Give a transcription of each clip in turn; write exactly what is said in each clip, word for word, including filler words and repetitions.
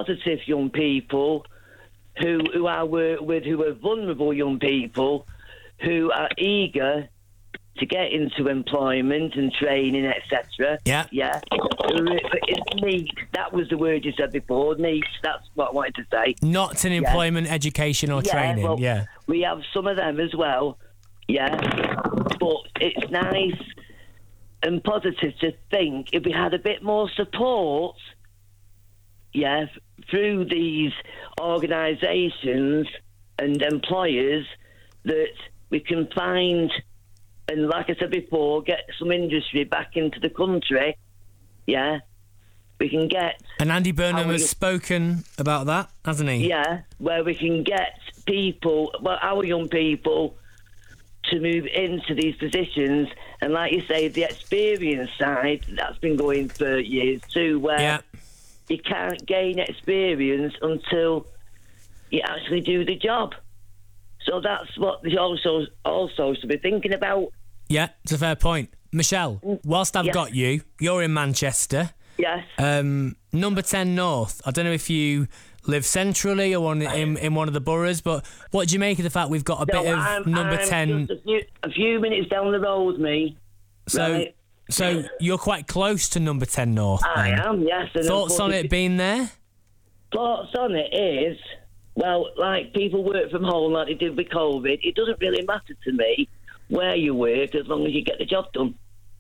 positive young people who who I work with, who are vulnerable young people, who are eager to get into employment and training, et cetera. Yeah. Yeah. It's neat. That was the word you said before. Neat. That's what I wanted to say. Not in employment, yeah. education, or yeah, training. Well, yeah. We have some of them as well. Yeah. But it's nice and positive to think if we had a bit more support, yeah, through these organisations and employers, that we can find, and like I said before, get some industry back into the country. Yeah, we can get. And Andy Burnham our, has spoken about that, hasn't he? Yeah, where we can get people, well, our young people, to move into these positions. And like you say, the experience side, that's been going for years too, where yeah. you can't gain experience until you actually do the job. So that's what they also also should be thinking about. Yeah, it's a fair point. Michelle, whilst I've yes. got you, you're in Manchester. Yes. Um, number ten North. I don't know if you live centrally or on, in, in one of the boroughs, but what do you make of the fact we've got a no, bit of I'm, number I'm ten? Just a, few, a few minutes down the road, me. So, right? so you're quite close to number ten North. I then. am, yes. And Thoughts on it being there? Thoughts on it is, well, like people work from home like they did with COVID, it doesn't really matter to me where you work as long as you get the job done.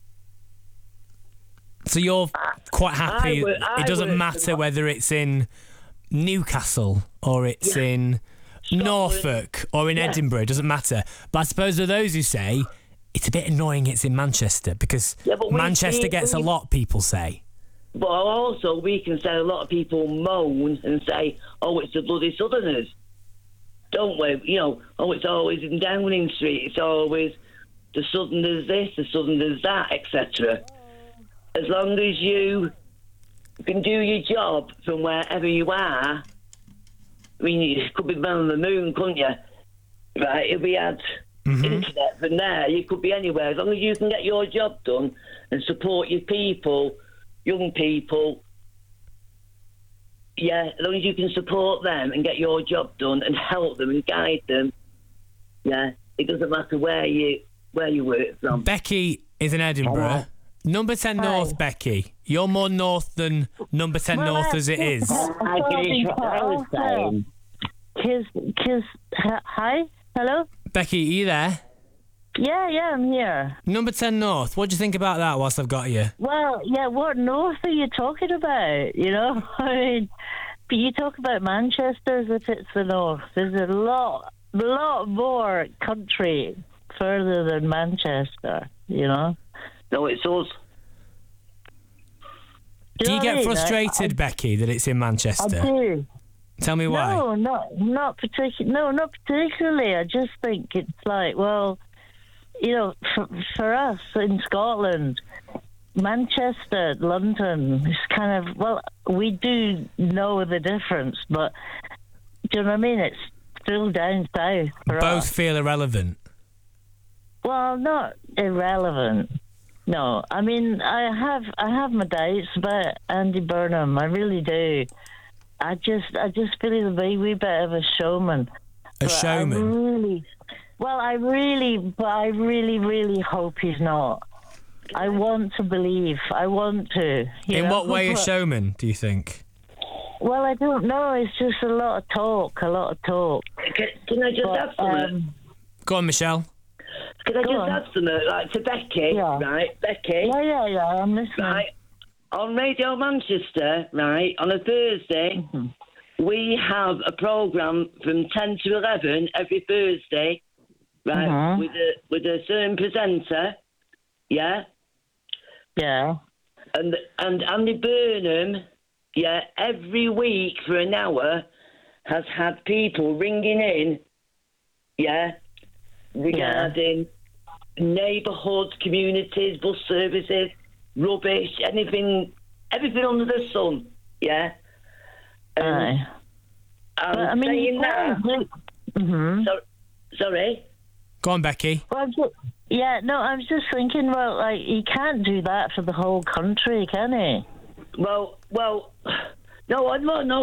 So you're quite happy. I work, I it doesn't matter whether it's in Newcastle or it's yeah. in Scotland. Norfolk or in yeah. Edinburgh. It doesn't matter. But I suppose there are those who say it's a bit annoying it's in Manchester because yeah, we, Manchester we, gets we, a lot, people say. But also we can say a lot of people moan and say, oh, it's the bloody Southerners. Don't we? You know, oh, it's always in Downing Street. It's always the Southerners this, the Southerners that, et cetera. As long as you can do your job from wherever you are, I mean, you could be on the moon, couldn't you? Right? If we had mm-hmm. internet from there, you could be anywhere. As long as you can get your job done and support your people, young people, yeah, as long as you can support them and get your job done and help them and guide them, yeah, it doesn't matter where you where you work from. Becky is in Edinburgh. Hello. Number ten Hi. North, Becky. You're more north than number ten well, North as it is. I finish what I was saying. Cause, cause, hi? Hello? Becky, are you there? Yeah, yeah, I'm here. Number ten North, what do you think about that whilst I've got you? Well, yeah, what north are you talking about? You know, I mean, but you talk about Manchester as if it's the north. There's a lot, lot more country further than Manchester, you know? No, it's us. Do you, you get frustrated, I, Becky, that it's in Manchester? I do. Tell me why. No, not not particularly. No, not particularly. I just think it's like, well, you know, for, for us in Scotland, Manchester, London is kind of, well, we do know the difference, but do you know what I mean? It's still down south for Both us. feel irrelevant. Well, not irrelevant. No, I mean, I have I have my doubts about Andy Burnham. I really do. I just I just feel he's a wee, wee bit of a showman. A but showman? I really, well, I really, but I really, really hope he's not. I want to believe. I want to. In know? what way a showman, do you think? Well, I don't know. It's just a lot of talk, a lot of talk. Can, can I just But, add something? um, Go on, Michelle. Can I Go just on. add something, like, to Becky, Yeah. right? Becky, Yeah, yeah, yeah. I'm listening. right? On Radio Manchester, right, on a Thursday, Mm-hmm. we have a programme from ten to eleven every Thursday, right, Mhm. with a with a certain presenter, yeah? Yeah. And and Andy Burnham, yeah, every week for an hour has had people ringing in, yeah, regarding neighbourhoods, communities, bus services, rubbish, anything, everything under the sun, yeah. Um, Aye. I'm But, I mean, saying you that. can. Mm-hmm. So, sorry. Go on, Becky. Well, I'm just, yeah, no, I was just thinking, well, like, he can't do that for the whole country, can he? Well, well, no, I'm not. No,